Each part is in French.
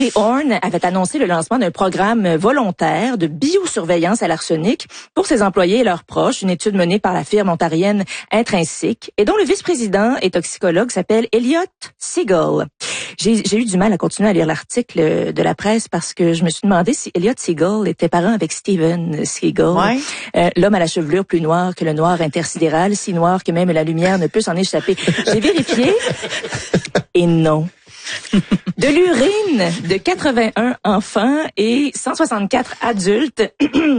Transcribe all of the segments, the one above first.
Horn avait annoncé le lancement d'un programme volontaire de biosurveillance à l'arsenic pour ses employés et leurs proches, une étude menée par la firme ontarienne Intrinsic et dont le vice-président et toxicologue s'appelle Elliot Segal. J'ai eu du mal à continuer à lire l'article de la presse parce que je me suis demandé si Elliot Segal était parent avec Steven Seagal, l'homme à la chevelure plus noire que le noir intersidéral, si noir que même la lumière ne peut s'en échapper. J'ai vérifié et non. De l'urine de 81 enfants et 164 adultes,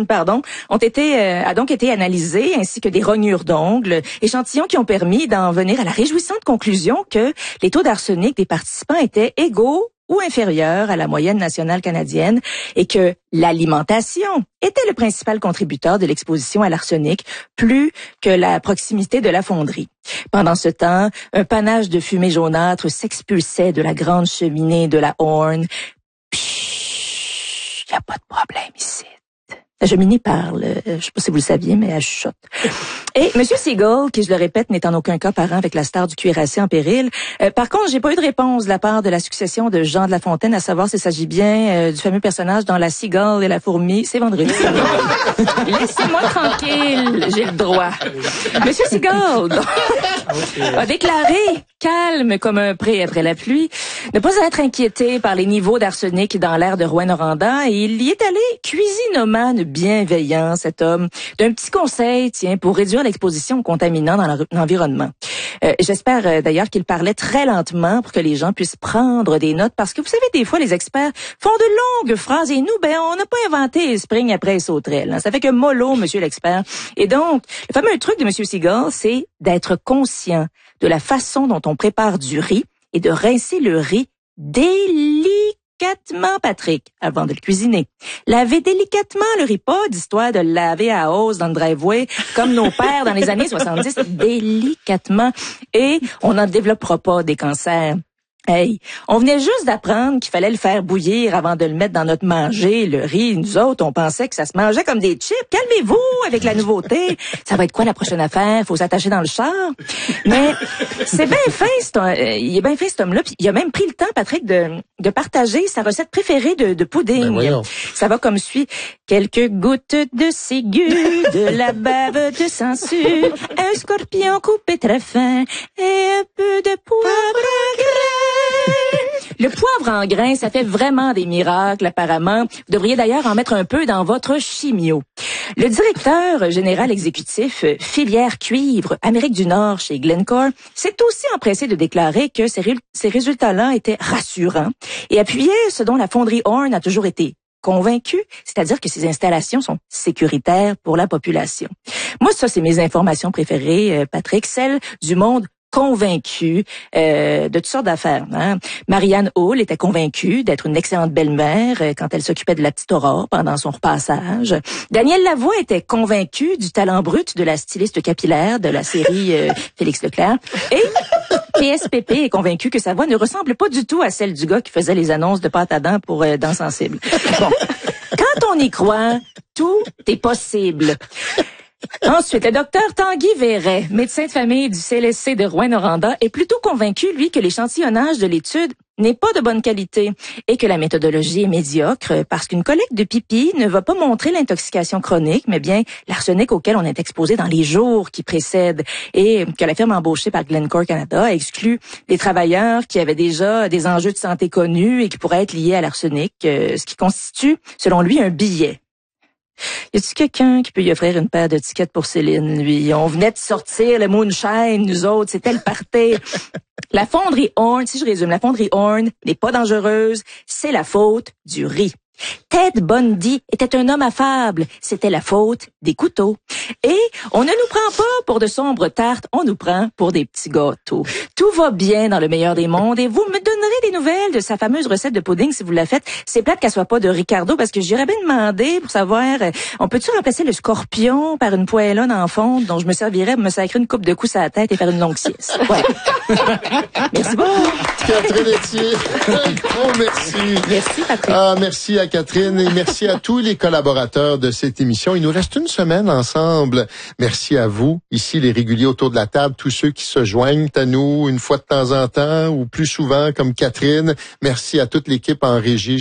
a donc été analysée, ainsi que des rognures d'ongles, échantillons qui ont permis d'en venir à la réjouissante conclusion que les taux d'arsenic des participants étaient égaux ou inférieurs à la moyenne nationale canadienne et que l'alimentation était le principal contributeur de l'exposition à l'arsenic, plus que la proximité de la fonderie. Pendant ce temps, un panache de fumée jaunâtre s'expulsait de la grande cheminée de la Horn. Pshhh, y a pas de problème ici. La cheminée parle, je sais pas si vous le saviez, mais elle chuchote. Et M. Seagal, qui je le répète, n'est en aucun cas parent avec la star du cuirassé en péril. Par contre, j'ai pas eu de réponse de la part de la succession de Jean de La Fontaine à savoir s'il s'agit bien du fameux personnage dans La Cigale et la fourmi. C'est vendredi. Laissez-moi tranquille, j'ai le droit. M. Seagal a déclaré, calme comme un pré après la pluie, ne pas être inquiété par les niveaux d'arsenic dans l'air de Rouyn-Noranda et il y est allé cuisinomane bienveillant, cet homme, d'un petit conseil, pour réduire l'exposition aux contaminants dans l'environnement. J'espère d'ailleurs qu'il parlait très lentement pour que les gens puissent prendre des notes parce que vous savez, des fois, les experts font de longues phrases et nous, on n'a pas inventé Spring après les sauterelles. Ça fait que mollo, monsieur l'expert. Et donc, le fameux truc de monsieur Seagal, c'est d'être conscient de la façon dont on prépare du riz et de rincer le riz délicatement, Patrick, avant de le cuisiner. Lavez délicatement le riz, pas d'histoire de le laver à hausse dans le driveway, comme nos pères dans les années 70, délicatement. Et on n'en développera pas des cancers. Hey, on venait juste d'apprendre qu'il fallait le faire bouillir avant de le mettre dans notre manger, le riz. Nous autres, on pensait que ça se mangeait comme des chips. Calmez-vous avec la nouveauté. Ça va être quoi la prochaine affaire? Faut s'attacher dans le char. Mais c'est bien fin, il est bien fait cet homme-là. Puis il a même pris le temps, Patrick, de partager sa recette préférée de pudding. Ça va comme suit. Quelques gouttes de ciguë, de la bave de sangsue, un scorpion coupé très fin et un peu de poivre à grains. Le poivre en grains, ça fait vraiment des miracles, apparemment. Vous devriez d'ailleurs en mettre un peu dans votre chimio. Le directeur général exécutif filière cuivre Amérique du Nord chez Glencore s'est aussi empressé de déclarer que ces résultats-là étaient rassurants et appuyaient ce dont la fonderie Horn a toujours été convaincu, c'est-à-dire que ces installations sont sécuritaires pour la population. Moi, ça, c'est mes informations préférées, Patrick, celles du monde convaincue de toutes sortes d'affaires. Marianne Hall était convaincue d'être une excellente belle-mère quand elle s'occupait de la petite Aurore pendant son repassage. Danielle Lavoie était convaincue du talent brut de la styliste capillaire de la série Félix Leclerc. Et PSPP est convaincu que sa voix ne ressemble pas du tout à celle du gars qui faisait les annonces de pâte à dents pour Dents Sensibles. Bon, quand on y croit, tout est possible. Ensuite, le docteur Tanguy Verret, médecin de famille du CLSC de Rouyn-Noranda, est plutôt convaincu, lui, que l'échantillonnage de l'étude n'est pas de bonne qualité et que la méthodologie est médiocre parce qu'une collecte de pipi ne va pas montrer l'intoxication chronique, mais bien l'arsenic auquel on est exposé dans les jours qui précèdent et que la firme embauchée par Glencore Canada a exclu des travailleurs qui avaient déjà des enjeux de santé connus et qui pourraient être liés à l'arsenic, ce qui constitue, selon lui, un billet. Y a-t-il quelqu'un qui peut y offrir une paire de tickets pour Céline, lui? On venait de sortir le moonshine, nous autres, c'était le party. La fonderie Horn, si je résume, la fonderie Horn n'est pas dangereuse, c'est la faute du riz. Ted Bundy était un homme affable, c'était la faute des couteaux. Et on ne nous prend pas pour de sombres tartes, on nous prend pour des petits gâteaux. Tout va bien dans le meilleur des mondes et vous me donnerez des nouvelles de sa fameuse recette de pudding si vous la faites. C'est plate qu'elle soit pas de Ricardo parce que j'irais bien demander pour savoir, on peut-tu remplacer le scorpion par une poêlonne en fonte dont je me servirais pour me sacrer une coupe de coups à la tête et faire une longue sieste. Ouais. Merci beaucoup. Catherine Etier, un gros merci. Merci, Patrick. Merci à Catherine, et merci à tous les collaborateurs de cette émission. Il nous reste une semaine ensemble. Merci à vous, ici les réguliers autour de la table, tous ceux qui se joignent à nous une fois de temps en temps ou plus souvent comme Catherine. Merci à toute l'équipe en régie.